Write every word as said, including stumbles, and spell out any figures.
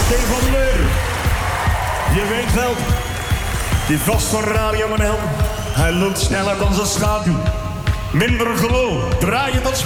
Stefan Leur. Je weet wel, die vast van Radio Manel. Hij loopt sneller dan zijn schaduw. Minder geloof, draai je tot